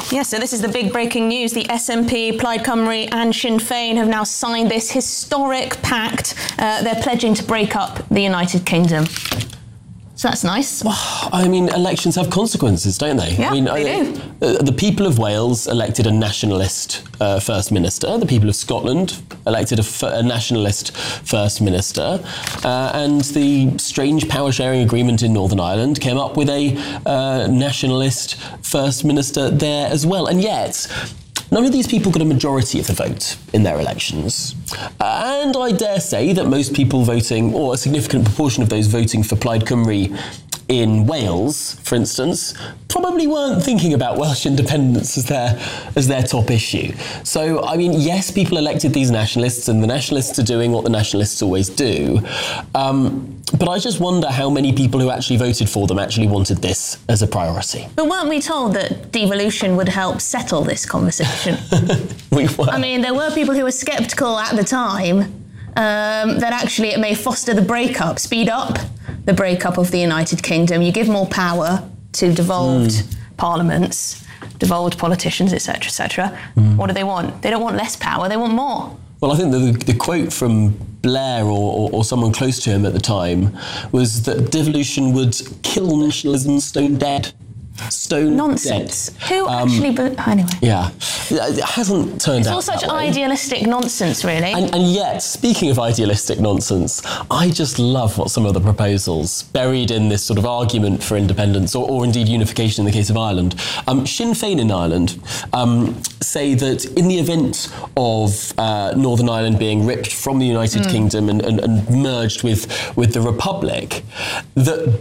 Yeah, so this is the big breaking news. The SNP, Plaid Cymru and Sinn Féin have now signed this historic pact. They're pledging to break up the United Kingdom. So that's nice. Well, I mean, elections have consequences, don't they? Yeah, I mean, they do. The people of Wales elected a nationalist First Minister. The people of Scotland elected a nationalist First Minister. And the strange power-sharing agreement in Northern Ireland came up with a nationalist First Minister there as well. And yet, none of these people got a majority of the vote in their elections. And I dare say that most people voting, or a significant proportion of those voting for Plaid Cymru in Wales, for instance, probably weren't thinking about Welsh independence as their top issue. So, I mean, yes, people elected these nationalists, and the nationalists are doing what the nationalists always do. But I just wonder how many people who actually voted for them actually wanted this as a priority. But weren't we told that devolution would help settle this conversation? We were. I mean, there were people who were sceptical at the time that actually it may foster the breakup, speed up the breakup of the United Kingdom. You give more power to devolved parliaments, devolved politicians, etc., etc. What do they want? They don't want less power, they want more. Well, I think the quote from Blair or someone close to him at the time was that devolution would kill nationalism stone dead. Nonsense. Who actually... Anyway. Yeah. It hasn't turned out It's all such that way. Idealistic nonsense, really. And yet, speaking of idealistic nonsense, I just love what some of the proposals buried in this sort of argument for independence or indeed unification in the case of Ireland. Sinn Féin in Ireland say that in the event of Northern Ireland being ripped from the United Kingdom and merged with the Republic, that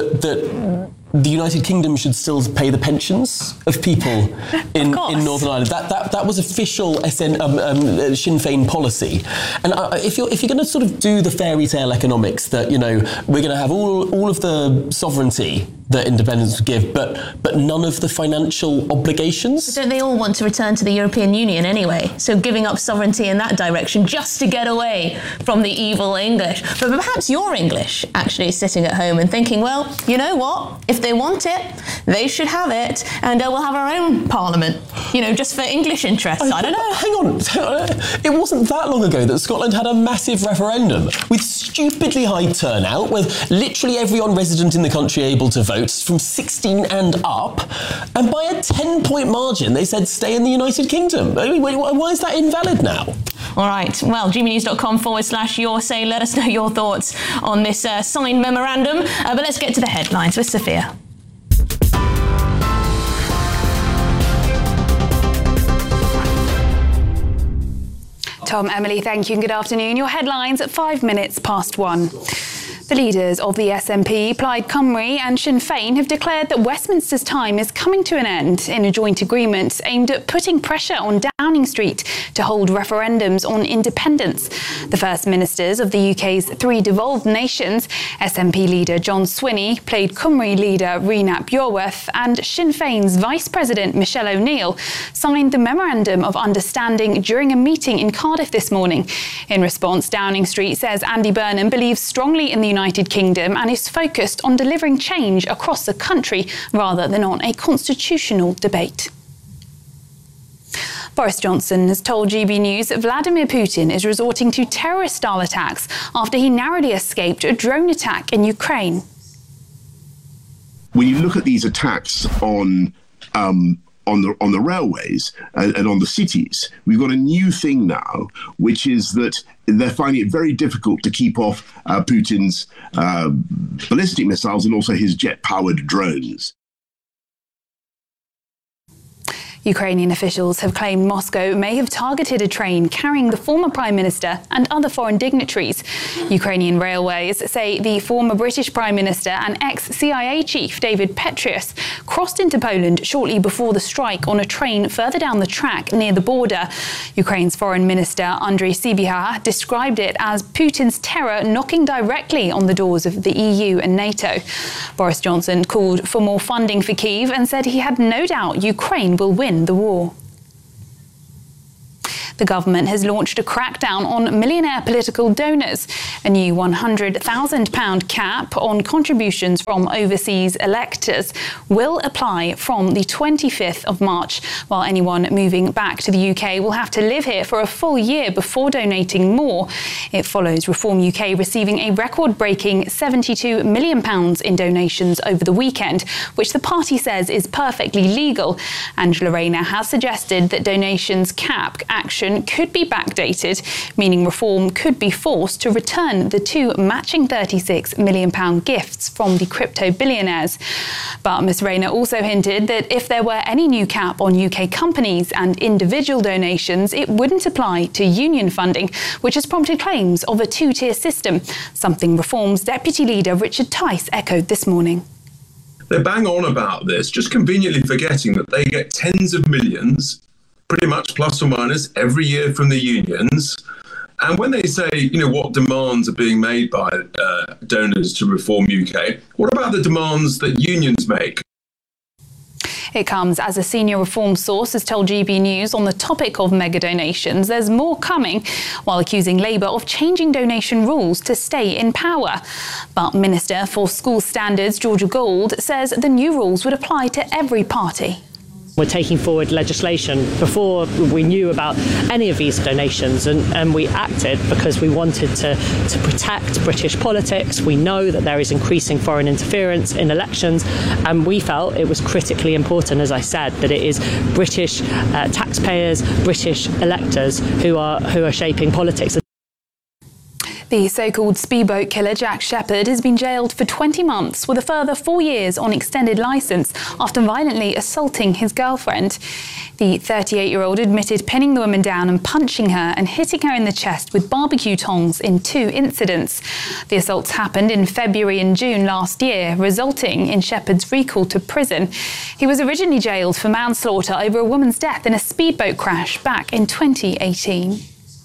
the United Kingdom should still pay the pensions of people in Northern Ireland. That was official Sinn Féin policy. And if you're going to sort of do the fairy tale economics that, you know, we're going to have all of the sovereignty that independence would give, but none of the financial obligations. But don't they all want to return to the European Union anyway? So giving up sovereignty in that direction just to get away from the evil English. But perhaps you're English, actually, sitting at home and thinking, well, you know what? If they want it, they should have it, and we'll have our own parliament, you know, just for English interests. I don't know. Hang on. It wasn't that long ago that Scotland had a massive referendum with stupidly high turnout, with literally everyone resident in the country able to vote from 16 and up, and by a 10-point margin they said stay in the United Kingdom. I mean, why is that invalid now? All right, well, gbnews.com/your say. Let us know your thoughts on this signed memorandum. But let's get to the headlines with Sophia. Tom, Emily, thank you and good afternoon. Your headlines at 1:05. The leaders of the SNP, Plaid Cymru and Sinn Féin have declared that Westminster's time is coming to an end in a joint agreement aimed at putting pressure on Downing Street to hold referendums on independence. The First Ministers of the UK's three devolved nations, SNP leader John Swinney, Plaid Cymru leader Rhys Iorwerth and Sinn Féin's Vice President Michelle O'Neill, signed the Memorandum of Understanding during a meeting in Cardiff this morning. In response, Downing Street says Andy Burnham believes strongly in the United Kingdom and is focused on delivering change across the country rather than on a constitutional debate. Boris Johnson has told GB News that Vladimir Putin is resorting to terrorist-style attacks after he narrowly escaped a drone attack in Ukraine. When you look at these attacks on the railways and on the cities, we've got a new thing now, which is that they're finding it very difficult to keep off Putin's ballistic missiles and also his jet-powered drones. Ukrainian officials have claimed Moscow may have targeted a train carrying the former Prime Minister and other foreign dignitaries. Ukrainian Railways say the former British Prime Minister and ex-CIA chief David Petraeus crossed into Poland shortly before the strike on a train further down the track near the border. Ukraine's Foreign Minister Andriy Sybiha described it as Putin's terror knocking directly on the doors of the EU and NATO. Boris Johnson called for more funding for Kyiv and said he had no doubt Ukraine will win the war. The government has launched a crackdown on millionaire political donors. A new £100,000 cap on contributions from overseas electors will apply from the 25th of March, while anyone moving back to the UK will have to live here for a full year before donating more. It follows Reform UK receiving a record-breaking £72 million in donations over the weekend, which the party says is perfectly legal. Angela Rayner has suggested that donations cap action could be backdated, meaning Reform could be forced to return the two matching £36 million gifts from the crypto billionaires. But Ms Rayner also hinted that if there were any new cap on UK companies and individual donations, it wouldn't apply to union funding, which has prompted claims of a two-tier system, something Reform's Deputy Leader Richard Tice echoed this morning. They bang on about this, just conveniently forgetting that they get tens of millions, pretty much plus or minus, every year from the unions. And when they say, what demands are being made by donors to Reform UK, what about the demands that unions make? It comes as a senior Reform source has told GB News on the topic of mega donations there's more coming, while accusing Labour of changing donation rules to stay in power. But Minister for School Standards Georgia Gould says the new rules would apply to every party. We're taking forward legislation before we knew about any of these donations, and we acted because we wanted to protect British politics. We know that there is increasing foreign interference in elections, and we felt it was critically important, as I said, that it is British taxpayers, British electors who are shaping politics. The so-called speedboat killer Jack Shepherd has been jailed for 20 months with a further 4 years on extended licence after violently assaulting his girlfriend. The 38-year-old admitted pinning the woman down and punching her and hitting her in the chest with barbecue tongs in 2 incidents. The assaults happened in February and June last year, resulting in Shepherd's recall to prison. He was originally jailed for manslaughter over a woman's death in a speedboat crash back in 2018.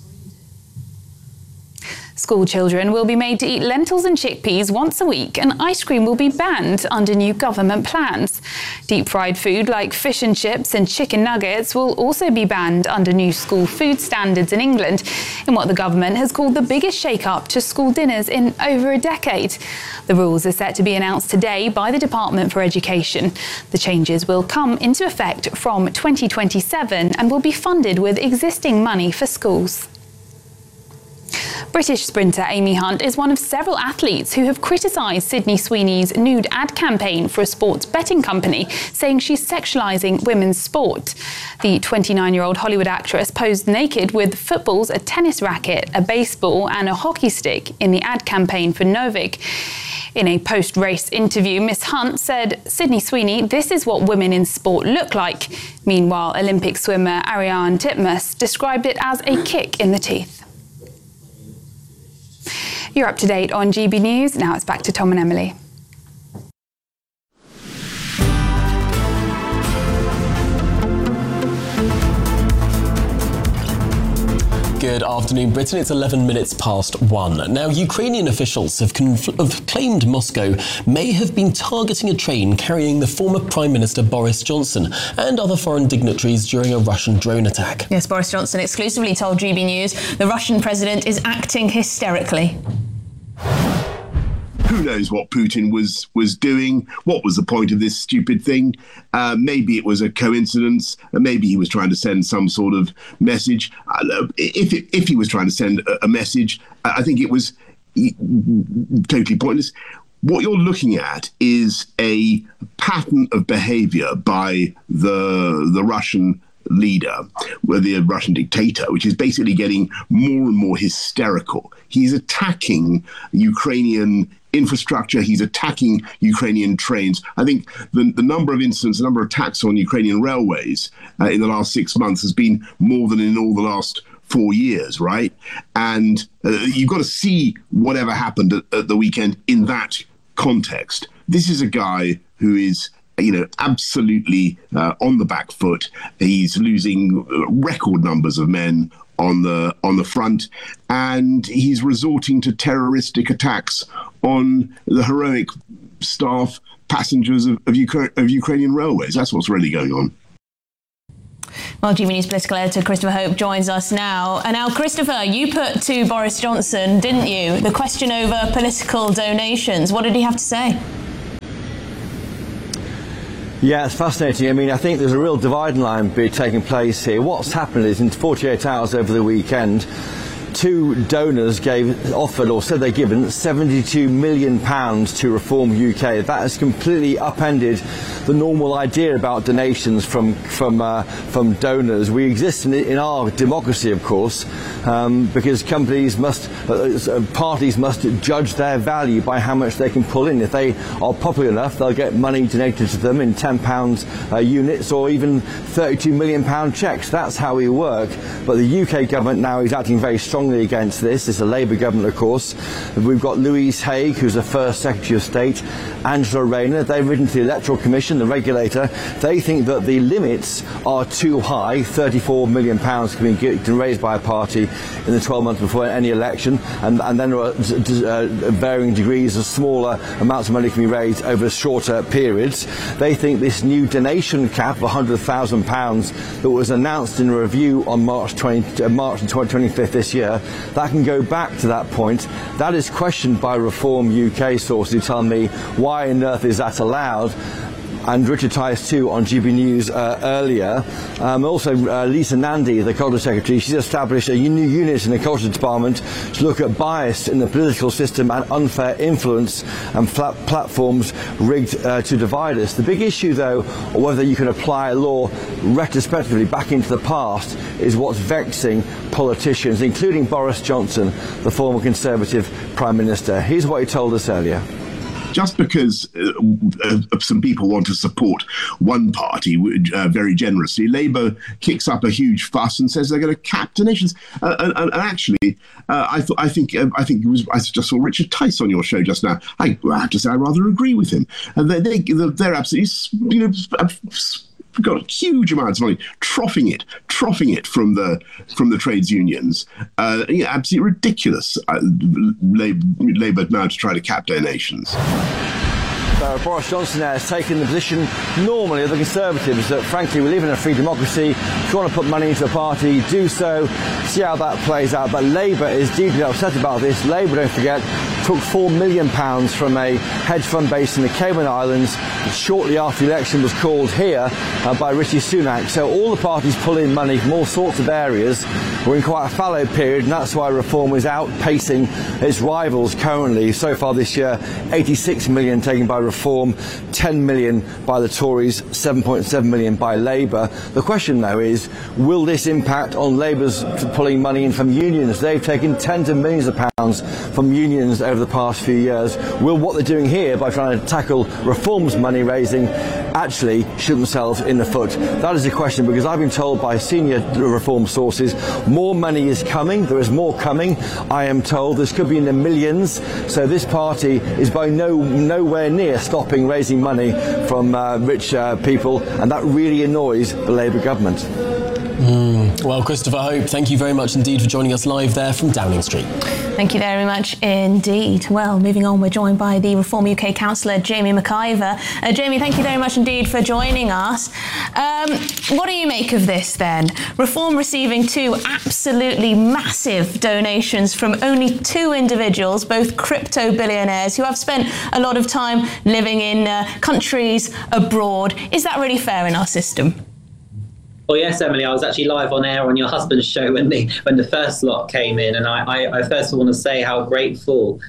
School children will be made to eat lentils and chickpeas once a week, and ice cream will be banned under new government plans. Deep-fried food like fish and chips and chicken nuggets will also be banned under new school food standards in England, in what the government has called the biggest shake-up to school dinners in over a decade. The rules are set to be announced today by the Department for Education. The changes will come into effect from 2027 and will be funded with existing money for schools. British sprinter Amy Hunt is one of several athletes who have criticised Sydney Sweeney's nude ad campaign for a sports betting company, saying she's sexualising women's sport. The 29-year-old Hollywood actress posed naked with footballs, a tennis racket, a baseball and a hockey stick in the ad campaign for Novik. In a post-race interview, Miss Hunt said, "Sydney Sweeney, this is what women in sport look like." Meanwhile, Olympic swimmer Ariarne Titmus described it as a kick in the teeth. You're up to date on GB News. Now it's back to Tom and Emily. Good afternoon, Britain. It's 11 minutes past 1. Now, Ukrainian officials have claimed Moscow may have been targeting a train carrying the former Prime Minister Boris Johnson and other foreign dignitaries during a Russian drone attack. Yes, Boris Johnson exclusively told GB News the Russian president is acting hysterically. Who knows what Putin was doing? What was the point of this stupid thing? Maybe it was a coincidence. Maybe he was trying to send some sort of message. If he was trying to send a message, I think it was totally pointless. What you're looking at is a pattern of behaviour by the Russian leader, the Russian dictator, which is basically getting more and more hysterical. He's attacking Ukrainian infrastructure. He's attacking Ukrainian trains. I think the number of incidents, the number of attacks on Ukrainian railways in the last 6 months has been more than in all the last 4 years, right? And you've got to see whatever happened at the weekend in that context. This is a guy who is absolutely on the back foot. He's losing record numbers of men on the front, and he's resorting to terroristic attacks on the heroic staff, passengers of Ukrainian railways. That's what's really going on. Well, GB News political editor Christopher Hope joins us now. And now, Christopher, you put to Boris Johnson, didn't you, the question over political donations. What did he have to say? Yeah, it's fascinating. I mean, I think there's a real dividing line taking place here. What's happened is in 48 hours over the weekend, two donors offered or said they'd given £72 million to Reform UK. That has completely upended the normal idea about donations from donors. We exist in our democracy, of course, because parties must judge their value by how much they can pull in. If they are popular enough, they'll get money donated to them in £10 units or even £32 million cheques. That's how we work. But the UK government now is acting very strongly against this. It's a Labour government, of course. We've got Louise Haigh, who's the first Secretary of State, Angela Rayner. They've written to the Electoral Commission, the regulator. They think that the limits are too high. £34 million can be raised by a party in the 12 months before any election, and then there are varying degrees of smaller amounts of money can be raised over shorter periods. They think this new donation cap of £100,000 that was announced in a review on March 25th this year, that can go back to that point. That is questioned by Reform UK sources who tell me, why on earth is that allowed? And Richard Tice too on GB News earlier. Also Lisa Nandy, the Culture Secretary, she's established a new unit in the Culture Department to look at bias in the political system and unfair influence and platforms rigged to divide us. The big issue, though, or whether you can apply a law retrospectively back into the past, is what's vexing politicians, including Boris Johnson, the former Conservative Prime Minister. Here's what he told us earlier. Just because some people want to support one party very generously, Labour kicks up a huge fuss and says they're going to cap donations. And actually, I just saw Richard Tice on your show just now. I have to say I rather agree with him. They're absolutely, got huge amounts of money, troughing it from the trades unions. Absolutely ridiculous. Labour now to try to cap donations. Boris Johnson has taken the position normally of the Conservatives that, frankly, we live in a free democracy. If you want to put money into a party, do so, see how that plays out. But Labour is deeply upset about this. Labour, don't forget, took £4 million from a hedge fund based in the Cayman Islands shortly after the election was called here by Rishi Sunak. So all the parties pull in money from all sorts of areas. We're in quite a fallow period, and that's why Reform is outpacing its rivals currently. So far this year, 86 million taken by Reform, 10 million by the Tories, 7.7 million by Labour. The question, though, is will this impact on Labour's pulling money in from unions? They've taken tens of millions of pounds from unions over the past few years. Will what they're doing here by trying to tackle Reform's money raising actually shoot themselves in the foot? That is a question, because I've been told by senior Reform sources more money is coming. There is more coming, I am told. This could be in the millions. So this party is by nowhere near stopping raising money from rich people, and that really annoys the Labour government. Well, Christopher Hope, thank you very much indeed for joining us live there from Downing Street. Thank you very much indeed. Well, moving on, we're joined by the Reform UK councillor, Jamie McIver. Jamie, thank you very much indeed for joining us. What do you make of this then? Reform receiving two absolutely massive donations from only two individuals, both crypto billionaires who have spent a lot of time living in countries abroad. Is that really fair in our system? Well, yes, Emily, I was actually live on air on your husband's show when the first lot came in. And I first want to say how grateful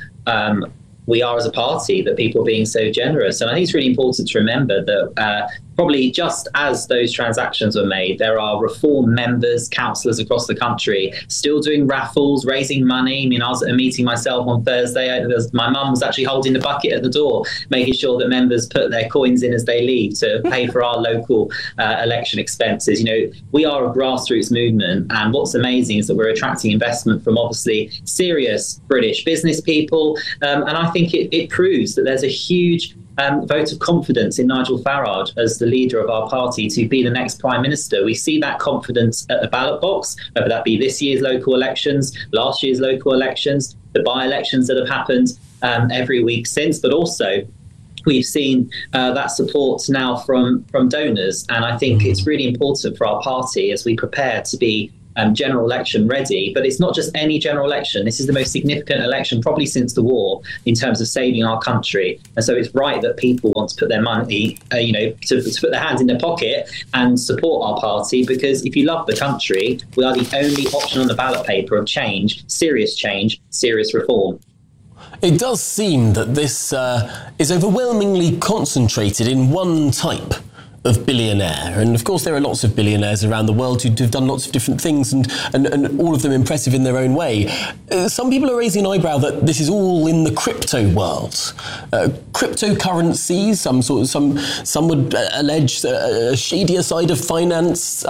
we are as a party that people are being so generous. And I think it's really important to remember that probably just as those transactions were made, there are Reform members, councillors across the country still doing raffles, raising money. I mean, I was at a meeting myself on Thursday. My mum was actually holding the bucket at the door, making sure that members put their coins in as they leave to pay for our local election expenses. You know, we are a grassroots movement, and what's amazing is that we're attracting investment from obviously serious British business people, and I think it proves that there's a huge vote of confidence in Nigel Farage as the leader of our party to be the next Prime Minister. We see that confidence at the ballot box, whether that be this year's local elections, last year's local elections, the by-elections that have happened every week since, but also we've seen that support now from donors. And I think it's really important for our party as we prepare to be general election ready. But it's not just any general election. This is the most significant election probably since the war in terms of saving our country. And so it's right that people want to put their money, to put their hands in their pocket and support our party, because if you love the country, we are the only option on the ballot paper of change, serious reform. It does seem that this is overwhelmingly concentrated in one type of billionaire. And of course, there are lots of billionaires around the world who've done lots of different things and all of them impressive in their own way. Some people are raising an eyebrow that this is all in the crypto world. Cryptocurrencies, some would allege a shadier side of finance.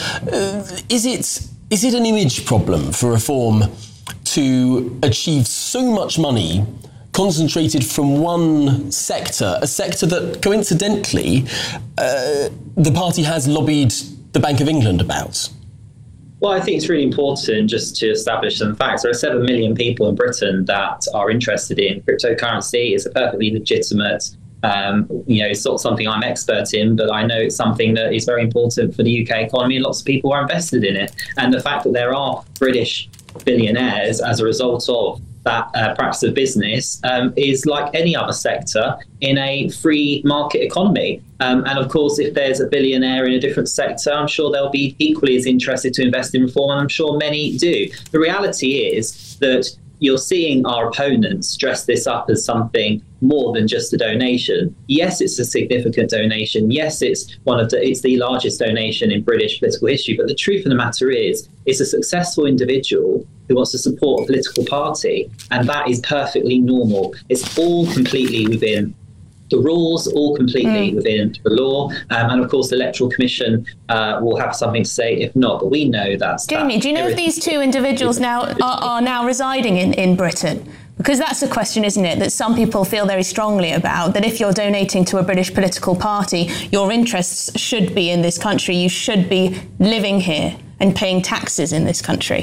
Is it an image problem for Reform to achieve so much money concentrated from one sector, a sector that coincidentally the party has lobbied the Bank of England about? Well, I think it's really important just to establish some facts. There are 7 million people in Britain that are interested in cryptocurrency. It's a perfectly legitimate, it's not something I'm expert in, but I know it's something that is very important for the UK economy, and lots of people are invested in it. And the fact that there are British billionaires as a result of that practice of business is like any other sector in a free market economy. And of course, if there's a billionaire in a different sector, I'm sure they'll be equally as interested to invest in reform, and I'm sure many do. The reality is that you're seeing our opponents dress this up as something more than just a donation. Yes, it's a significant donation. Yes, it's the largest donation in British political history. But the truth of the matter is, it's a successful individual who wants to support a political party, and that is perfectly normal. It's all completely within the rules, all completely within the law. And of course, the Electoral Commission will have something to say if not, but we know that's... Jamie, do you know if these two individuals now are now residing in Britain? Because that's a question, isn't it, that some people feel very strongly about, that if you're donating to a British political party, your interests should be in this country. You should be living here and paying taxes in this country.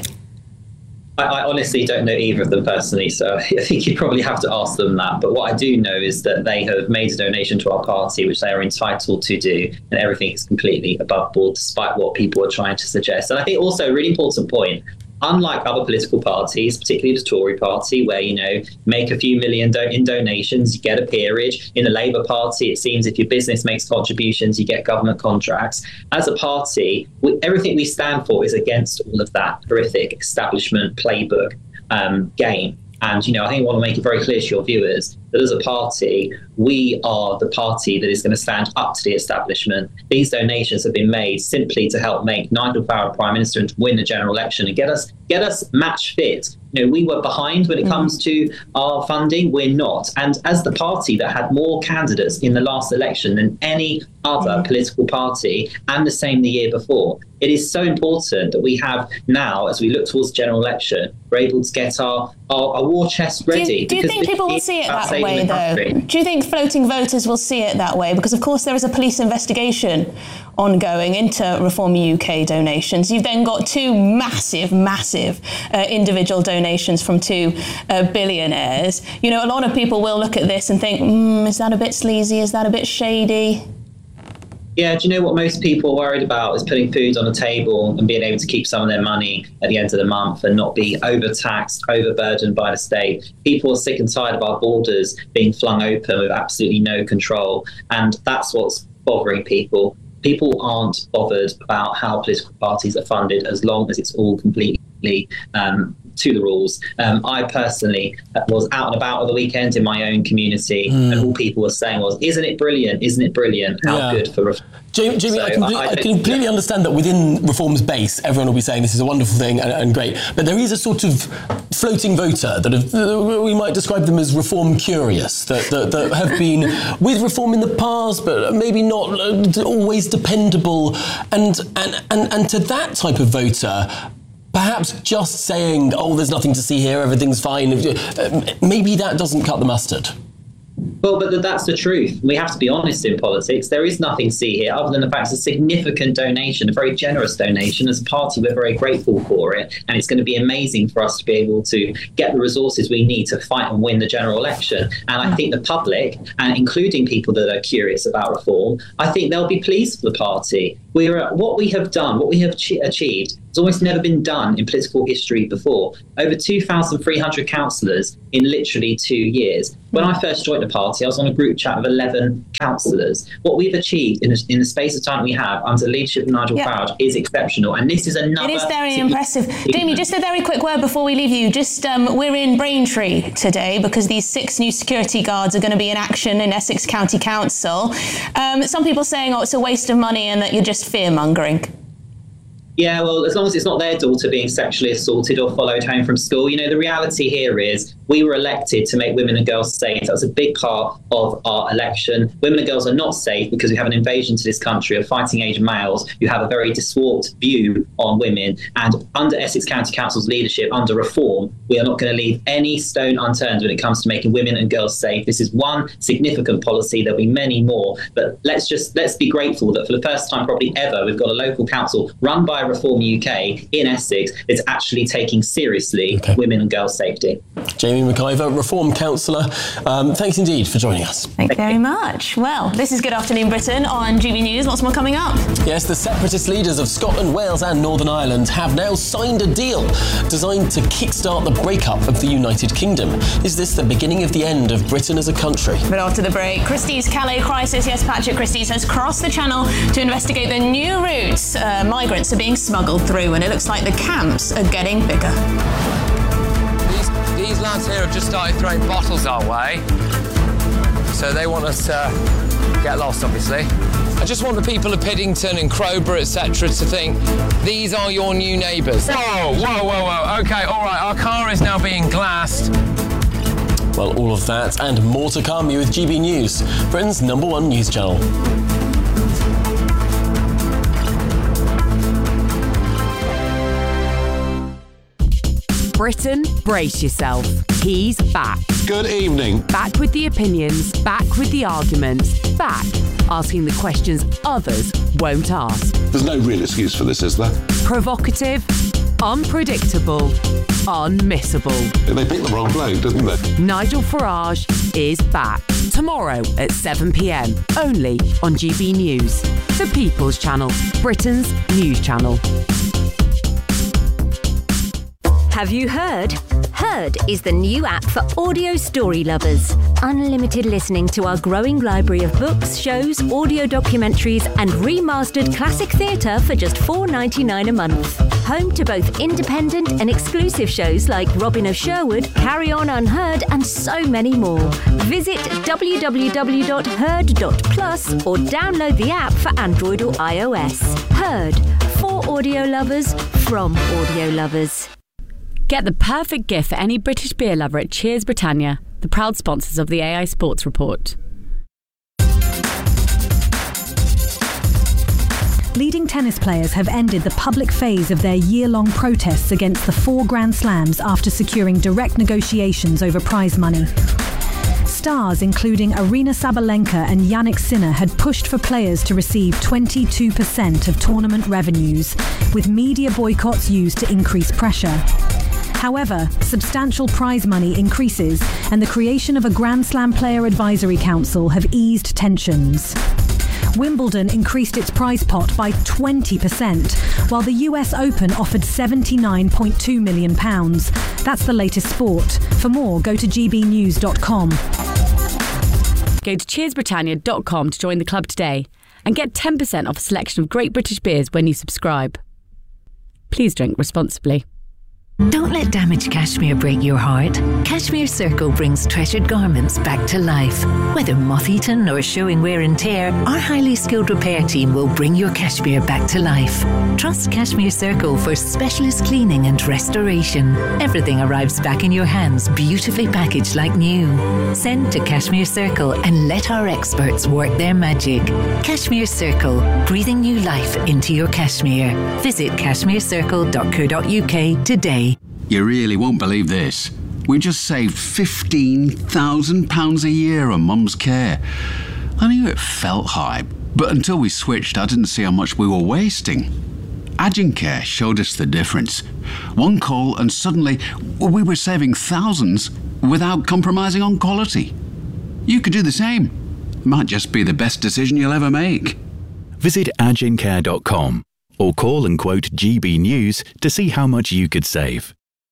I honestly don't know either of them personally, so I think you probably have to ask them that. But what I do know is that they have made a donation to our party, which they are entitled to do, and everything is completely above board, despite what people are trying to suggest. And I think also a really important point, unlike other political parties, particularly the Tory party, where, make a few million in donations, you get a peerage. In the Labour Party, it seems if your business makes contributions, you get government contracts. As a party, everything we stand for is against all of that horrific establishment playbook game. And, I think I want to make it very clear to your viewers that as a party, we are the party that is going to stand up to the establishment. These donations have been made simply to help make Nigel Farage Prime Minister and to win the general election and get us match fit. We were behind when it comes to our funding. We're not. And as the party that had more candidates in the last election than any other political party, and the same the year before, it is so important that we have now, as we look towards the general election, we're able to get our war chest ready. Do you think people will see it that way, though? Do you think floating voters will see it that way? Because, of course, there is a police investigation ongoing into Reform UK donations. You've then got two massive individual donations from two billionaires. A lot of people will look at this and think, is that a bit sleazy? Is that a bit shady? Yeah, do you know what most people are worried about is putting food on the table and being able to keep some of their money at the end of the month and not be overtaxed, overburdened by the state. People are sick and tired of our borders being flung open with absolutely no control. And that's what's bothering people. People aren't bothered about how political parties are funded as long as it's all completely to the rules. I personally was out and about on the weekend in my own community, and all people were saying was, isn't it brilliant? Isn't it brilliant? How good for reform? Jamie, so I completely understand that within Reform's base, everyone will be saying this is a wonderful thing and great. But there is a sort of floating voter that we might describe them as Reform curious, that have been with Reform in the past, but maybe not always dependable. And to that type of voter, perhaps just saying, there's nothing to see here, everything's fine, maybe that doesn't cut the mustard. Well, but that's the truth. We have to be honest in politics. There is nothing to see here other than the fact it's a significant donation, a very generous donation. As a party, we're very grateful for it. And it's going to be amazing for us to be able to get the resources we need to fight and win the general election. And I think the public, and including people that are curious about reform, I think they'll be pleased with the party. What we have done, what we have achieved, has almost never been done in political history before. Over 2,300 councillors in literally 2 years. When I first joined the party, I was on a group chat of 11 councillors. What we've achieved in the space of time we have under the leadership of Nigel Farage is exceptional. And this is another... It is very impressive. Jamie, just a very quick word before we leave you. We're in Braintree today because these 6 new security guards are going to be in action in Essex County Council. Some people saying, it's a waste of money and that you're just fear-mongering. Yeah, well, as long as it's not their daughter being sexually assaulted or followed home from school. The reality here is we were elected to make women and girls safe. That was a big part of our election. Women and girls are not safe because we have an invasion to this country of fighting-age males who have a very diswarped view on women. And under Essex County Council's leadership, under reform, we are not going to leave any stone unturned when it comes to making women and girls safe. This is one significant policy. There'll be many more. But let's be grateful that for the first time probably ever, we've got a local council run by Reform UK in Essex that's actually taking seriously women and girls' safety. Jamie McIver, Reform Councillor, thanks indeed for joining us. Thank you very much. Well, this is Good Afternoon Britain on GB News. Lots more coming up. Yes, the separatist leaders of Scotland, Wales and Northern Ireland have now signed a deal designed to kickstart the breakup of the United Kingdom. Is this the beginning of the end of Britain as a country? But after the break, Christie's Calais crisis. Yes, Patrick Christie's has crossed the channel to investigate the new routes migrants are being smuggled through, and it looks like the camps are getting bigger. These lads here have just started throwing bottles our way, so they want us to get lost, obviously. I just want the people of Piddington and Crowborough, etc., to think these are your new neighbours. Whoa. OK, all right, our car is now being glassed. Well, all of that and more to come. You're with GB News, Britain's #1 news channel. Britain, brace yourself. He's back. Good evening. Back with the opinions, back with the arguments, back asking the questions others won't ask. There's no real excuse for this, is there? Provocative, unpredictable, unmissable. They picked the wrong bloke, didn't they? Nigel Farage is back. Tomorrow at 7 p.m, only on GB News. The People's Channel, Britain's news channel. Have you heard? Heard is the new app for audio story lovers. Unlimited listening to our growing library of books, shows, audio documentaries and remastered classic theatre for just $4.99 a month. Home to both independent and exclusive shows like Robin of Sherwood, Carry On Unheard and so many more. Visit www.heard.plus or download the app for Android or iOS. Heard, for audio lovers, from audio lovers. Get the perfect gift for any British beer lover at Cheers Britannia, the proud sponsors of the AI Sports Report. Leading tennis players have ended the public phase of their year-long protests against the 4 Grand Slams after securing direct negotiations over prize money. Stars including Aryna Sabalenka and Jannik Sinner had pushed for players to receive 22% of tournament revenues, with media boycotts used to increase pressure. However, substantial prize money increases and the creation of a Grand Slam Player Advisory Council have eased tensions. Wimbledon increased its prize pot by 20%, while the US Open offered £79.2 million. That's the latest sport. For more, go to gbnews.com. Go to cheersbritannia.com to join the club today and get 10% off a selection of great British beers when you subscribe. Please drink responsibly. Don't let damaged cashmere break your heart. Cashmere Circle brings treasured garments back to life. Whether moth-eaten or showing wear and tear, our highly skilled repair team will bring your cashmere back to life. Trust Cashmere Circle for specialist cleaning and restoration. Everything arrives back in your hands, beautifully packaged like new. Send to Cashmere Circle and let our experts work their magic. Cashmere Circle, breathing new life into your cashmere. Visit cashmerecircle.co.uk today. You really won't believe this. We just saved £15,000 a year on Mum's care. I knew it felt high, but until we switched, I didn't see how much we were wasting. Agincare showed us the difference. One call and suddenly we were saving thousands without compromising on quality. You could do the same. Might just be the best decision you'll ever make. Visit agincare.com or call and quote GB News to see how much you could save.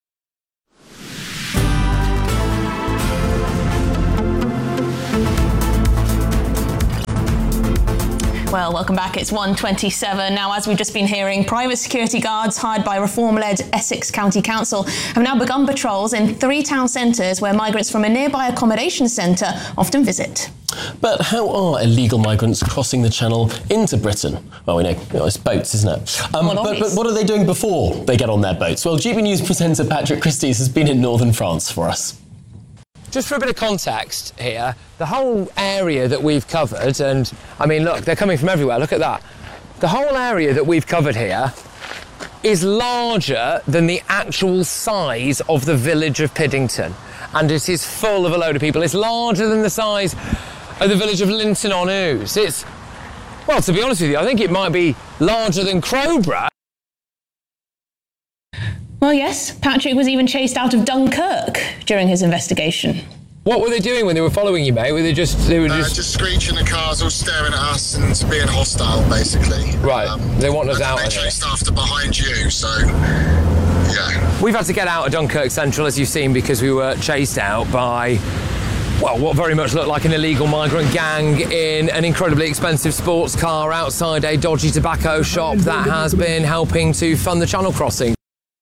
Well, welcome back. It's 1:27. Now, as we've just been hearing, private security guards hired by Reform-led Essex County Council have now begun patrols in 3 town centres where migrants from a nearby accommodation centre often visit. But how are illegal migrants crossing the Channel into Britain? Well, we know it's boats, isn't it? But what are they doing before they get on their boats? Well, GB News presenter Patrick Christys has been in northern France for us. Just for a bit of context here, the whole area that we've covered, and I mean, look, they're coming from everywhere, look at that. The whole area that we've covered here is larger than the actual size of the village of Piddington. And it is full of a load of people. It's larger than the size of the village of Linton on Ouse. It's, well, to be honest with you, I think it might be larger than Crowborough. Well, yes, Patrick was even chased out of Dunkirk during his investigation. What were they doing when they were following you, mate? Were they just screeching the cars, all staring at us and being hostile, basically. Right, they want us out. They chased after behind you, so yeah. We've had to get out of Dunkirk Central, as you've seen, because we were chased out by, well, what very much looked like an illegal migrant gang in an incredibly expensive sports car outside a dodgy tobacco shop that has been helping to fund the Channel crossing.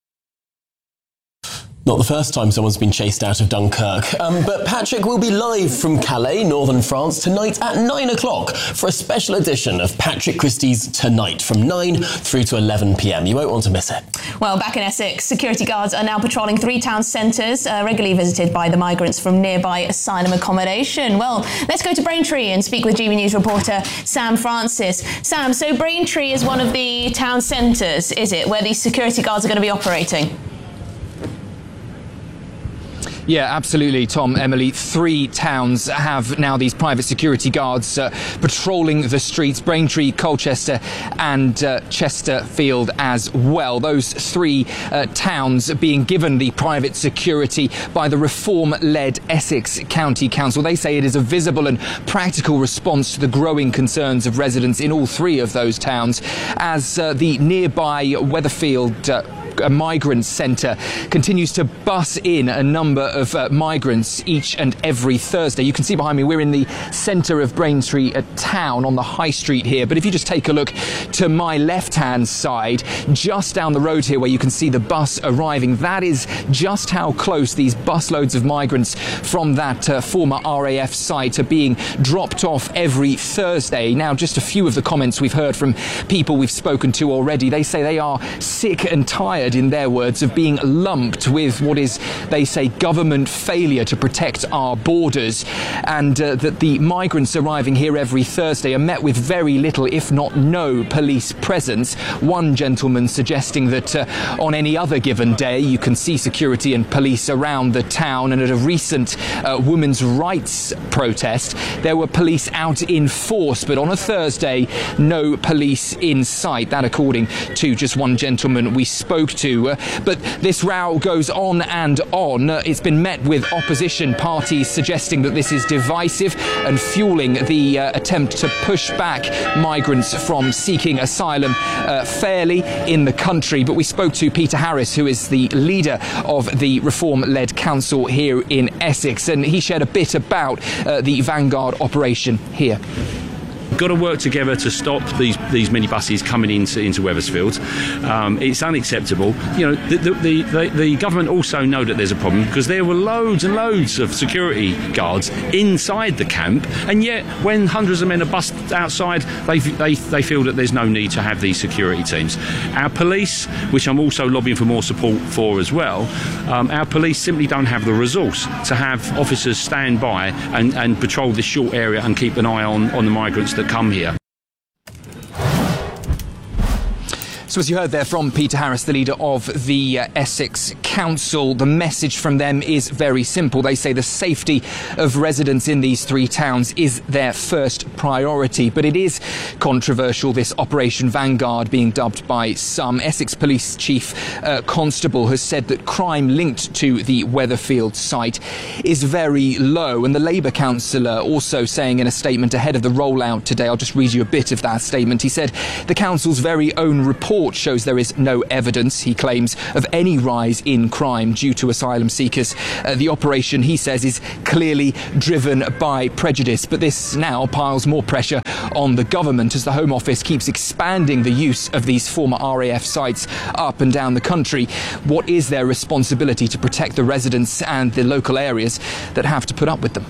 Not the first time someone's been chased out of Dunkirk. But Patrick will be live from Calais, northern France, tonight at 9 o'clock for a special edition of Patrick Christys Tonight from 9 through to 11 p.m. You won't want to miss it. Well, back in Essex, security guards are now patrolling 3 town centres regularly visited by the migrants from nearby asylum accommodation. Well, let's go to Braintree and speak with GB News reporter Sam Francis. Sam, so Braintree is one of the town centres, is it, where these security guards are going to be operating? Yeah, absolutely, Tom, Emily. 3 towns have now these private security guards patrolling the streets, Braintree, Colchester and Chesterfield as well. Those 3 towns being given the private security by the Reform-led Essex County Council. They say it is a visible and practical response to the growing concerns of residents in all 3 of those towns as the nearby Weatherfield a migrant centre continues to bus in a number of migrants each and every Thursday. You can see behind me we're in the centre of Braintree town on the high street here, but if you just take a look to my left hand side, just down the road here where you can see the bus arriving, that is just how close these busloads of migrants from that former RAF site are being dropped off every Thursday. Now, just a few of the comments we've heard from people we've spoken to already. They say they are sick and tired, in their words, of being lumped with what is, they say, government failure to protect our borders, and that the migrants arriving here every Thursday are met with very little, if not no, police presence. One gentleman suggesting that on any other given day you can see security and police around the town, and at a recent women's rights protest there were police out in force, but on a Thursday no police in sight. That according to just one gentleman we spoke to. But this row goes on and on. It's been met with opposition parties suggesting that this is divisive and fueling the attempt to push back migrants from seeking asylum fairly in the country. But we spoke to Peter Harris, who is the leader of the Reform-led council here in Essex, and he shared a bit about the Vanguard operation here. Got to work together to stop these minibuses coming into Wethersfield. It's unacceptable. You know, the government also know that there's a problem, because there were loads and loads of security guards inside the camp, and yet when hundreds of men are bussed outside, they feel that there's no need to have these security teams. Our police, which I'm also lobbying for more support for as well, our police simply don't have the resource to have officers stand by and patrol this short area and keep an eye on the migrants that come here. So as you heard there from Peter Harris, the leader of the Essex Council, the message from them is very simple. They say the safety of residents in these three towns is their first priority. But it is controversial, this Operation Vanguard being dubbed by some. Essex Police Chief Constable has said that crime linked to the Weatherfield site is very low. And the Labour councillor also saying in a statement ahead of the rollout today, I'll just read you a bit of that statement. He said the council's very own report shows there is no evidence, he claims, of any rise in crime due to asylum seekers. The operation, he says, is clearly driven by prejudice. But this now piles more pressure on the government as the Home Office keeps expanding the use of these former RAF sites up and down the country. What is their responsibility to protect the residents and the local areas that have to put up with them?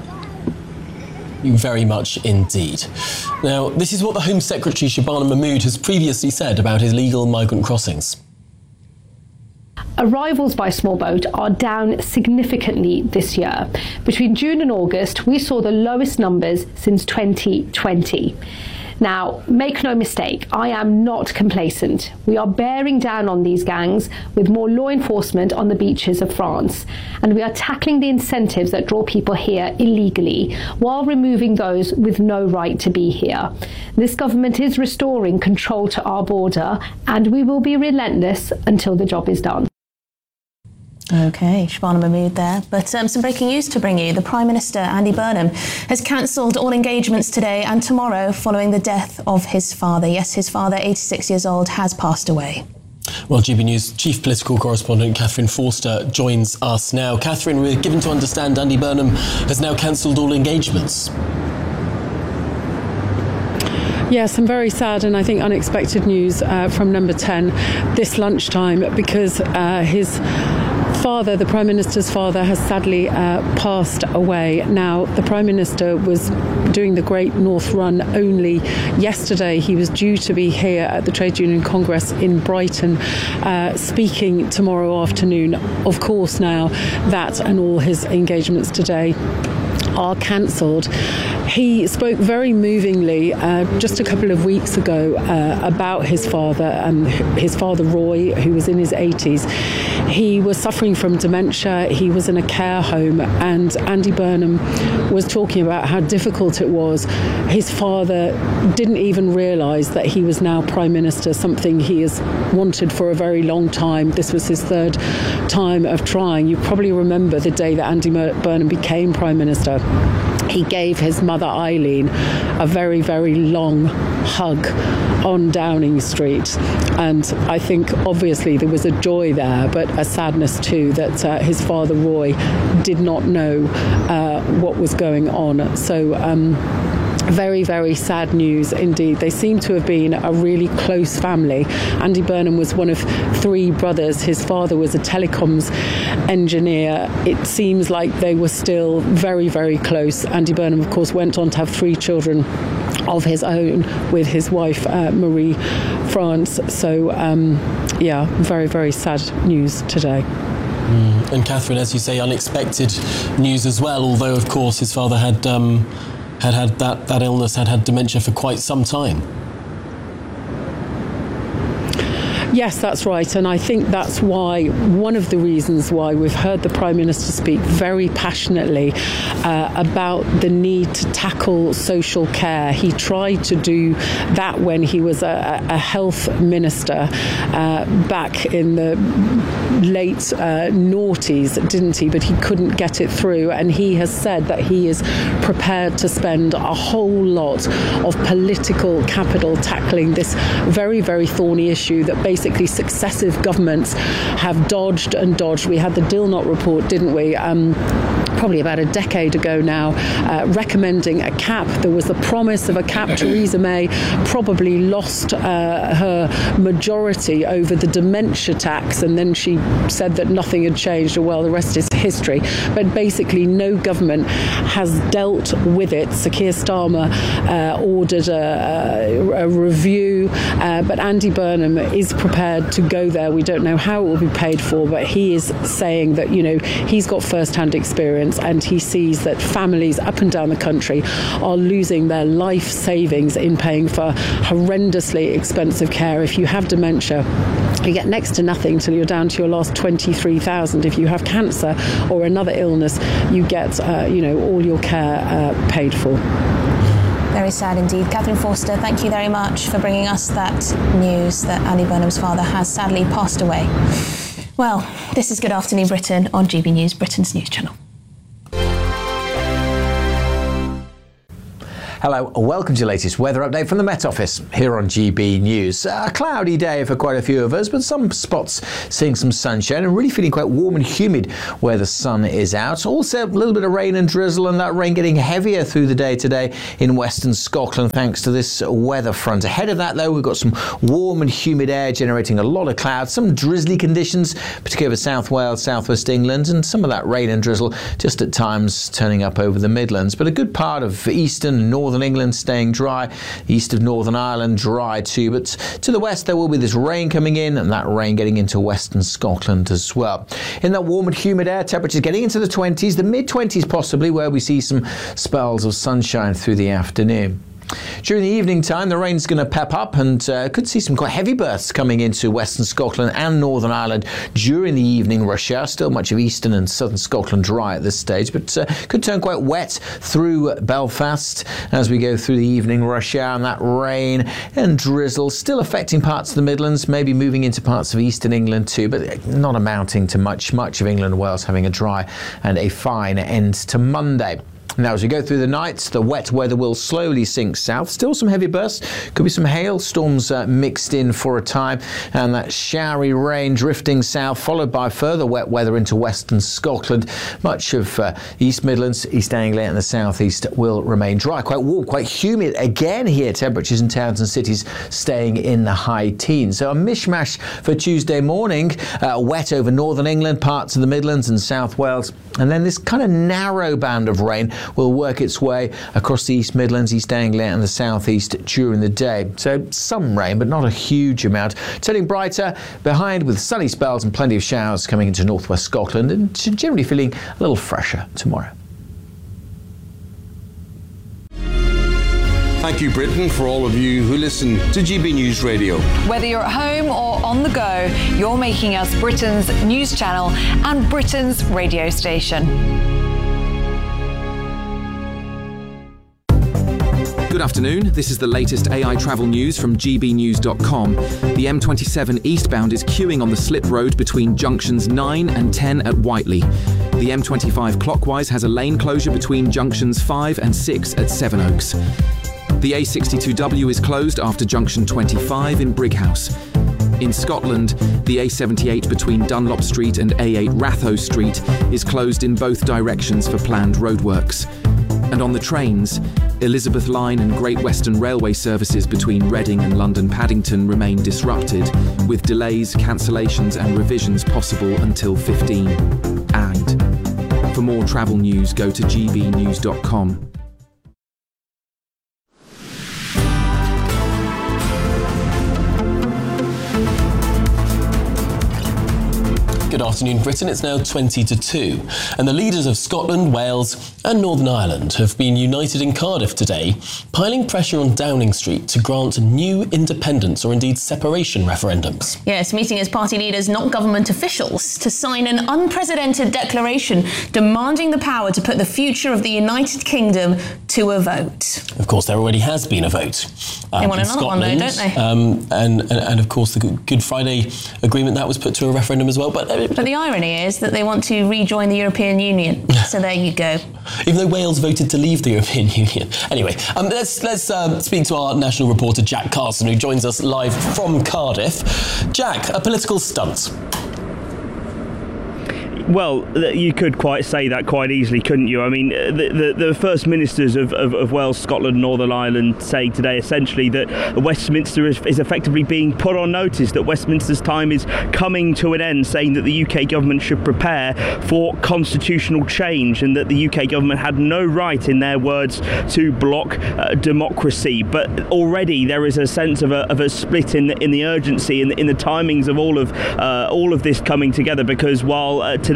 Very much indeed. Now, this is what the Home Secretary Shabana Mahmood has previously said about illegal migrant crossings. Arrivals by small boat are down significantly this year. Between June and August, we saw the lowest numbers since 2020. Now, make no mistake, I am not complacent. We are bearing down on these gangs with more law enforcement on the beaches of France, and we are tackling the incentives that draw people here illegally while removing those with no right to be here. This government is restoring control to our border, and we will be relentless until the job is done. OK, Shabana Mahmood there. But some breaking news to bring you. The Prime Minister, Andy Burnham, has cancelled all engagements today and tomorrow following the death of his father. Yes, his father, 86 years old, has passed away. Well, GB News Chief Political Correspondent Catherine Forster joins us now. Catherine, we're given to understand Andy Burnham has now cancelled all engagements. Yes, some very sad and I think unexpected news from Number 10 this lunchtime, because his father, the Prime Minister's father, has sadly passed away. Now, the Prime Minister was doing the Great North Run only yesterday. He was due to be here at the Trade Union Congress in Brighton, speaking tomorrow afternoon. Of course, now that and all his engagements today are cancelled. He spoke very movingly just a couple of weeks ago about his father and his father Roy, who was in his 80s. He was suffering from dementia. He was in a care home, and Andy Burnham was talking about how difficult it was. His father didn't even realise that he was now Prime Minister, something he has wanted for a very long time. This was his third time of trying. You probably remember the day that Andy Burnham became Prime Minister. He gave his mother Eileen a very, very long hug on Downing Street. And I think obviously there was a joy there, but a sadness too that his father Roy did not know what was going on. So very, very sad news indeed. They seem to have been a really close family. Andy Burnham was one of three brothers. His father was a telecoms engineer. It seems like they were still very, very close. Andy Burnham, of course, went on to have three children of his own with his wife, Marie France. So, very, very sad news today. And Catherine, as you say, unexpected news as well, although, of course, his father had that illness, had dementia for quite some time. Yes, that's right. And I think that's why, one of the reasons why we've heard the Prime Minister speak very passionately about the need to tackle social care. He tried to do that when he was a health minister back in the late noughties, didn't he? But he couldn't get it through. And he has said that he is prepared to spend a whole lot of political capital tackling this very, very thorny issue that basically successive governments have dodged and dodged. We had the Dilnot report, didn't we? Probably about a decade ago now, recommending a cap. There was the promise of a cap. Theresa May probably lost her majority over the dementia tax, and then she said that nothing had changed. Well, the rest is history. But basically, no government has dealt with it. Sir Keir Starmer ordered a review, but Andy Burnham is prepared to go there. We don't know how it will be paid for, but he is saying that, he's got first-hand experience, and he sees that families up and down the country are losing their life savings in paying for horrendously expensive care. If you have dementia, you get next to nothing till you're down to your last 23,000. If you have cancer or another illness, you get, all your care paid for. Very sad indeed. Catherine Forster, thank you very much for bringing us that news that Ali Burnham's father has sadly passed away. Well, this is Good Afternoon Britain on GB News, Britain's news channel. Hello and welcome to your latest weather update from the Met Office here on GB News. A cloudy day for quite a few of us, but some spots seeing some sunshine and really feeling quite warm and humid where the sun is out. Also a little bit of rain and drizzle, and that rain getting heavier through the day today in western Scotland thanks to this weather front. Ahead of that though, we've got some warm and humid air generating a lot of clouds, some drizzly conditions, particularly over South Wales, South West England, and some of that rain and drizzle just at times turning up over the Midlands. But a good part of eastern and northern England staying dry, east of Northern Ireland dry too, but to the west there will be this rain coming in, and that rain getting into western Scotland as well. In that warm and humid air, temperatures getting into the 20s, the mid-20s possibly, where we see some spells of sunshine through the afternoon. During the evening time, the rain's going to pep up and could see some quite heavy bursts coming into western Scotland and Northern Ireland during the evening rush hour. Still much of eastern and southern Scotland dry at this stage, but could turn quite wet through Belfast as we go through the evening rush hour, and that rain and drizzle still affecting parts of the Midlands, maybe moving into parts of eastern England too, but not amounting to much of England and Wales having a dry and a fine end to Monday. Now, as we go through the night, the wet weather will slowly sink south. Still some heavy bursts. Could be some hail storms mixed in for a time, and that showery rain drifting south, followed by further wet weather into western Scotland. Much of East Midlands, East Anglia and the southeast will remain dry. Quite warm, quite humid again here. Temperatures in towns and cities staying in the high teens. So a mishmash for Tuesday morning. Wet over northern England, parts of the Midlands and South Wales. And then this kind of narrow band of rain will work its way across the East Midlands, East Anglia and the southeast during the day. So some rain, but not a huge amount. Turning brighter behind with sunny spells and plenty of showers coming into northwest Scotland, and generally feeling a little fresher tomorrow. Thank you, Britain, for all of you who listen to GB News Radio. Whether you're at home or on the go, you're making us Britain's news channel and Britain's radio station. Good afternoon, this is the latest AI travel news from gbnews.com. The M27 eastbound is queuing on the slip road between junctions 9 and 10 at Whiteley. The M25 clockwise has a lane closure between junctions 5 and 6 at Sevenoaks. The A62W is closed after junction 25 in Brighouse. In Scotland, the A78 between Dunlop Street and A8 Ratho Street is closed in both directions for planned roadworks. And on the trains, Elizabeth Line and Great Western Railway services between Reading and London Paddington remain disrupted, with delays, cancellations and revisions possible until 15. And for more travel news, go to gbnews.com. Good afternoon, Britain. It's now 20-2, and the leaders of Scotland, Wales and Northern Ireland have been united in Cardiff today, piling pressure on Downing Street to grant new independence or indeed separation referendums. Yes, meeting as party leaders, not government officials, to sign an unprecedented declaration demanding the power to put the future of the United Kingdom to a vote. Of course, there already has been a vote. They want another one though, don't they? And of course, the Good Friday Agreement, that was put to a referendum as well. But the irony is that they want to rejoin the European Union. So there you go. Even though Wales voted to leave the European Union. Anyway, let's speak to our national reporter Jack Carson, who joins us live from Cardiff. Jack, a political stunt. Well, you could quite say that quite easily, couldn't you? I mean, the First Ministers of Wales, Scotland, Northern Ireland say today essentially that Westminster is effectively being put on notice, that Westminster's time is coming to an end, saying that the UK government should prepare for constitutional change and that the UK government had no right, in their words, to block democracy. But already there is a sense of a split in the urgency and in the timings of all of this coming together, because while today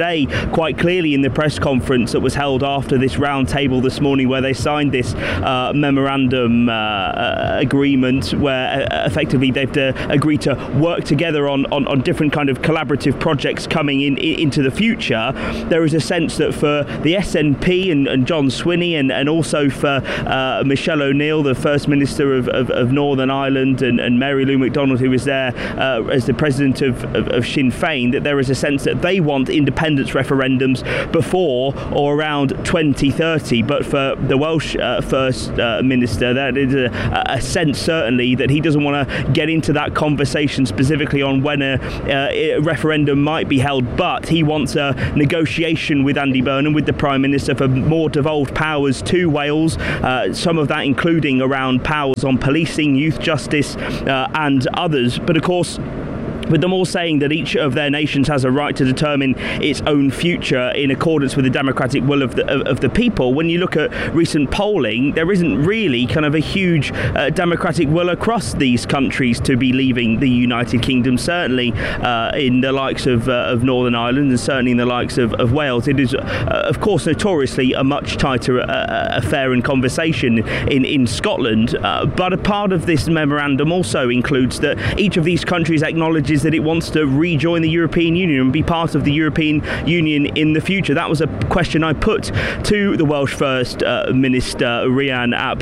today quite clearly in the press conference that was held after this round table this morning, where they signed this memorandum agreement, where effectively they've agreed to work together on different kind of collaborative projects coming into the future. There is a sense that for the SNP and John Swinney and also for Michelle O'Neill, the First Minister of Northern Ireland, and Mary Lou McDonald, who is there as the president of Sinn Féin, that there is a sense that they want independence referendums before or around 2030. But for the Welsh First Minister, that is a sense certainly that he doesn't want to get into that conversation specifically on when a referendum might be held, but he wants a negotiation with Andy Burnham, with the Prime Minister, for more devolved powers to Wales, some of that including around powers on policing, youth justice and others. But of course, with them all saying that each of their nations has a right to determine its own future in accordance with the democratic will of the people, when you look at recent polling, there isn't really kind of a huge democratic will across these countries to be leaving the United Kingdom, certainly in the likes of Northern Ireland and certainly in the likes of Wales. It is, of course, notoriously a much tighter affair and conversation in Scotland, but a part of this memorandum also includes that each of these countries acknowledges that it wants to rejoin the European Union and be part of the European Union in the future. That was a question I put to the Welsh First Minister, Rhian ap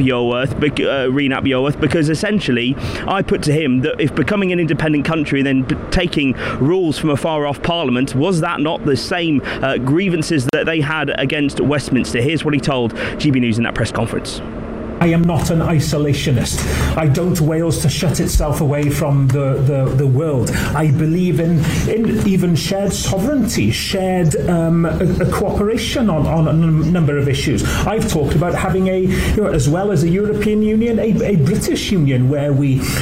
Iorwerth, because essentially I put to him that if becoming an independent country and then taking rules from a far-off parliament, was that not the same grievances that they had against Westminster? Here's what he told GB News in that press conference. I am not an isolationist. I don't want Wales to shut itself away from the world. I believe in even shared sovereignty, shared cooperation on a number of issues. I've talked about having as well as a European Union, a British Union where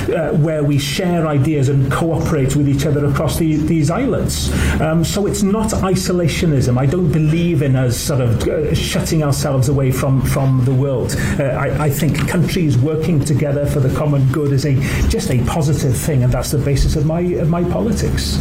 we share ideas and cooperate with each other across these islands. So it's not isolationism. I don't believe in us sort of shutting ourselves away from the world. I think countries working together for the common good is just a positive thing, and that's the basis of my politics.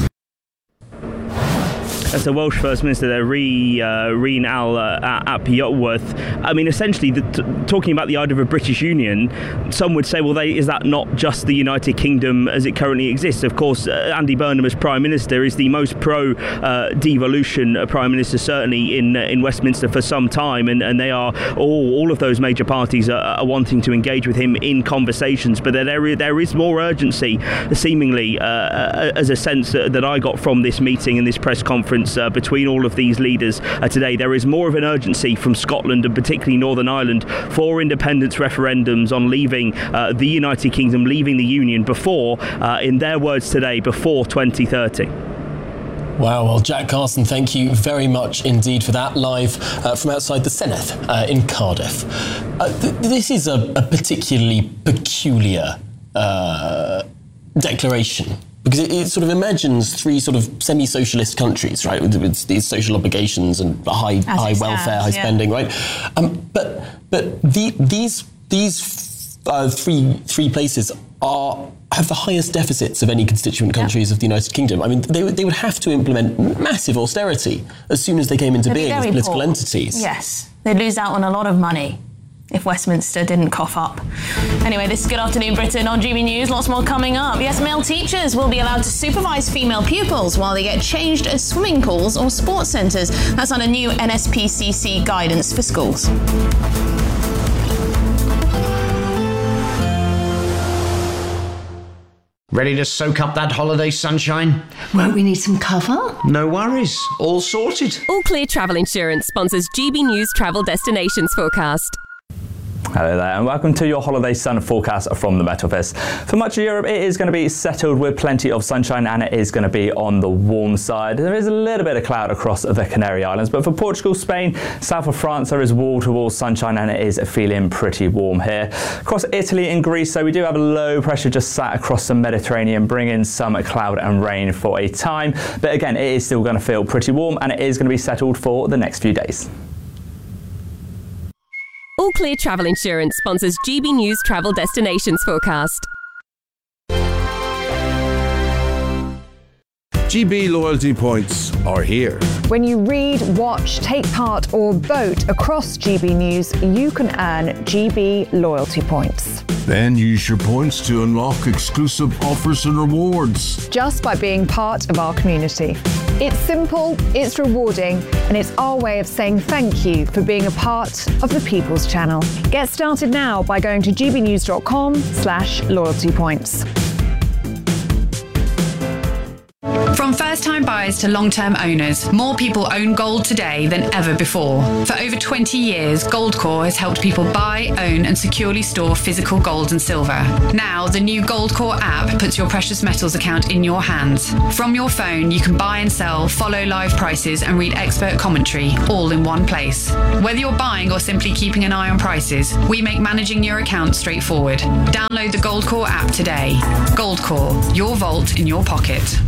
As the Welsh First Minister there, Rhian ap Iorwerth, I mean, essentially, talking about the idea of a British Union, some would say, well, is that not just the United Kingdom as it currently exists? Of course, Andy Burnham as Prime Minister is the most pro-devolution Prime Minister, certainly in Westminster for some time, and they are all of those major parties are wanting to engage with him in conversations. But there is more urgency, seemingly, as a sense that I got from this meeting and this press conference between all of these leaders today. There is more of an urgency from Scotland and particularly Northern Ireland for independence referendums on leaving the United Kingdom, leaving the Union before, in their words today, before 2030. Wow, well, Jack Carson, thank you very much indeed for that, live from outside the Senedd in Cardiff. This is a particularly peculiar declaration, because it sort of imagines three sort of semi-socialist countries, right, with these social obligations and high welfare, high spending, right? But these three places have the highest deficits of any constituent countries of the United Kingdom. I mean, they would have to implement massive austerity as soon as they came into being as political entities. Yes, they'd lose out on a lot of money if Westminster didn't cough up. Anyway, this is Good Afternoon Britain on GB News. Lots more coming up. Yes, male teachers will be allowed to supervise female pupils while they get changed at swimming pools or sports centres. That's on a new NSPCC guidance for schools. Ready to soak up that holiday sunshine? Won't we need some cover? No worries. All sorted. All Clear Travel Insurance sponsors GB News Travel Destinations Forecast. Hello there and welcome to your holiday sun forecast from the Met Office. For much of Europe it is going to be settled with plenty of sunshine and it is going to be on the warm side. There is a little bit of cloud across the Canary Islands, but for Portugal, Spain, south of France there is wall-to-wall sunshine and it is feeling pretty warm here. Across Italy and Greece, so we do have a low pressure just sat across the Mediterranean, bringing some cloud and rain for a time, but again it is still going to feel pretty warm and it is going to be settled for the next few days. All Clear Travel Insurance sponsors GB News Travel Destinations Forecast. GB loyalty points are here. When you read, watch, take part or vote across GB News, you can earn GB loyalty points. Then use your points to unlock exclusive offers and rewards. Just by being part of our community. It's simple, it's rewarding, and it's our way of saying thank you for being a part of the People's Channel. Get started now by going to gbnews.com/loyalty points. From first-time buyers to long-term owners, more people own gold today than ever before. For over 20 years, Goldcore has helped people buy, own and securely store physical gold and silver. Now, the new Goldcore app puts your precious metals account in your hands. From your phone, you can buy and sell, follow live prices and read expert commentary, all in one place. Whether you're buying or simply keeping an eye on prices, we make managing your account straightforward. Download the Goldcore app today. Goldcore, your vault in your pocket.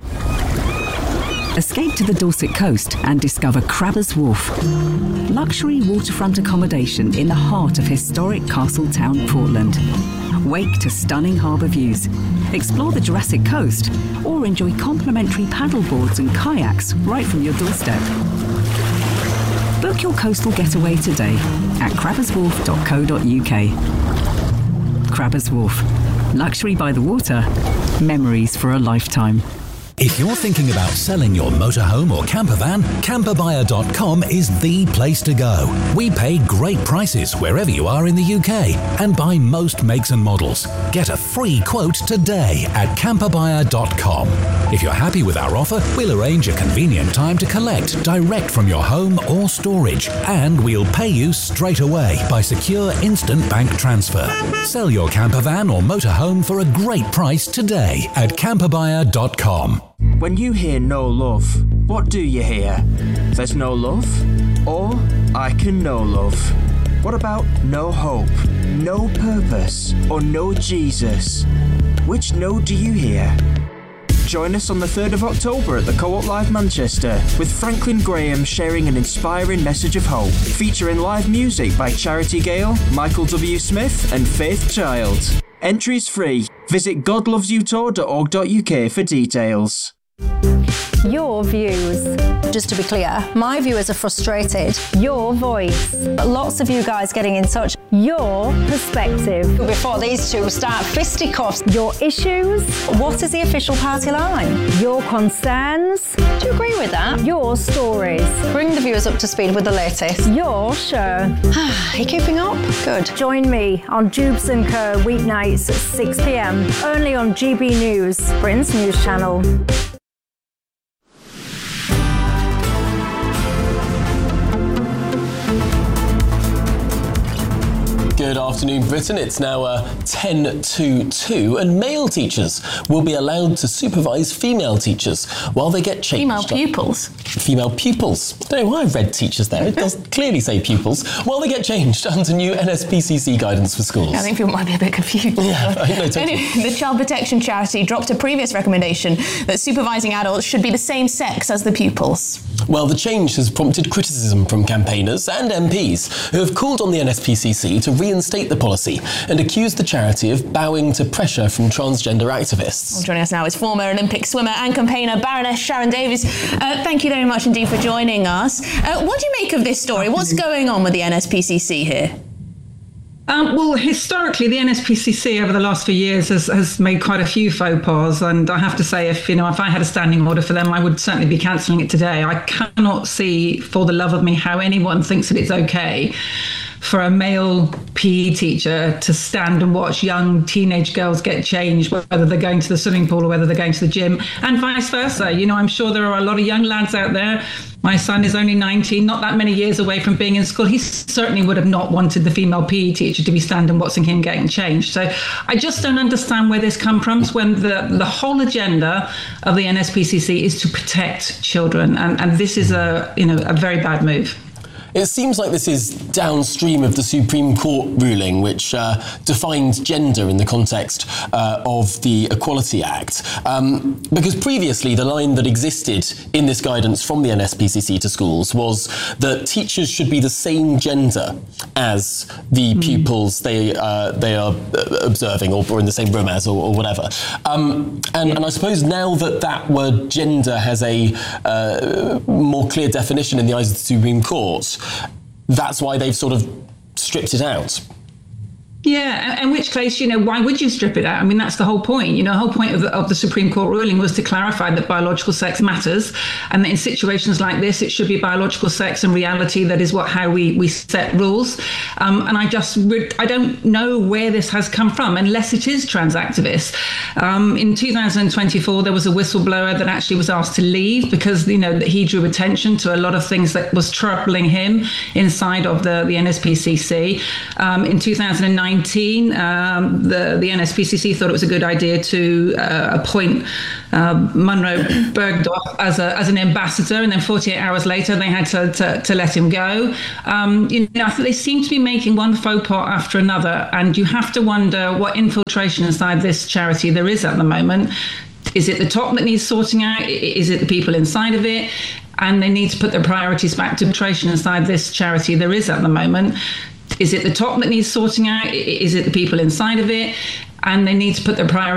Escape to the Dorset coast and discover Crabbers Wharf. Luxury waterfront accommodation in the heart of historic Castletown, Portland. Wake to stunning harbour views. Explore the Jurassic Coast or enjoy complimentary paddleboards and kayaks right from your doorstep. Book your coastal getaway today at crabberswharf.co.uk. Crabbers Wharf. Luxury by the water. Memories for a lifetime. If you're thinking about selling your motorhome or camper van, camperbuyer.com is the place to go. We pay great prices wherever you are in the UK and buy most makes and models. Get a free quote today at camperbuyer.com. If you're happy with our offer, we'll arrange a convenient time to collect direct from your home or storage, and we'll pay you straight away by secure instant bank transfer. Sell your camper van or motorhome for a great price today at camperbuyer.com. When you hear no love, what do you hear? There's no love? Or I can know love. What about no hope, no purpose, or no Jesus? Which no do you hear? Join us on the 3rd of October at the Co-op Live Manchester with Franklin Graham sharing an inspiring message of hope, featuring live music by Charity Gale, Michael W. Smith and Faith Child. Entries free. Visit godlovesyoutour.org.uk for details. Your views. Just to be clear, my viewers are frustrated. Your voice. Lots of you guys getting in touch. Your perspective. Before these two start fisticuffs. Your issues. What is the official party line? Your concerns. Do you agree with that? Your stories. Bring the viewers up to speed with the latest. Your show. Are you keeping up? Good. Join me on Jubes and Co. weeknights at 6 p.m. only on GB News, Britain's news channel. Good afternoon, Britain. It's now 10 to 2, and male teachers will be allowed to supervise female teachers while they get changed. Female pupils? Female pupils. I don't know why I read teachers there. It does clearly say pupils. While they get changed under new NSPCC guidance for schools. I think people might be a bit confused. Yeah, I know, totally. Anyway, the Child Protection Charity dropped a previous recommendation that supervising adults should be the same sex as the pupils. Well, the change has prompted criticism from campaigners and MPs who have called on the NSPCC to reinstate the policy and accused the charity of bowing to pressure from transgender activists. Well, joining us now is former Olympic swimmer and campaigner Baroness Sharon Davies. Thank you very much indeed for joining us. What do you make of this story? What's going on with the NSPCC here? Well, historically, the NSPCC over the last few years has made quite a few faux pas, and I have to say, if I had a standing order for them, I would certainly be cancelling it today. I cannot see, for the love of me, how anyone thinks that it's okay for a male PE teacher to stand and watch young teenage girls get changed, whether they're going to the swimming pool or whether they're going to the gym, and vice versa. I'm sure there are a lot of young lads out there. My son is only 19, not that many years away from being in school. He certainly would have not wanted the female PE teacher to be standing watching him getting changed. So I just don't understand where this comes from when the whole agenda of the NSPCC is to protect children. And this is a very bad move. It seems like this is downstream of the Supreme Court ruling, which defined gender in the context of the Equality Act. Because previously, the line that existed in this guidance from the NSPCC to schools was that teachers should be the same gender as the pupils they are observing or in the same room as or whatever. And I suppose now that word gender has a more clear definition in the eyes of the Supreme Court, that's why they've sort of stripped it out. Yeah, in which case, why would you strip it out? I mean, that's the whole point. The whole point of the Supreme Court ruling was to clarify that biological sex matters, and that in situations like this, it should be biological sex and reality that is how we set rules. And I don't know where this has come from, unless it is trans activists. In 2024, there was a whistleblower that actually was asked to leave because, that he drew attention to a lot of things that was troubling him inside of the NSPCC. In 2019, the NSPCC thought it was a good idea to appoint Munro Bergdorf as an ambassador, and then 48 hours later they had to let him go. I think they seem to be making one faux pas after another, and you have to wonder what infiltration inside this charity there is at the moment. Is it the top that needs sorting out? Is it the people inside of it? And they need to put their priorities back to infiltration inside this charity there is at the moment. Is it the top that needs sorting out? Is it the people inside of it? And they need to put their priorities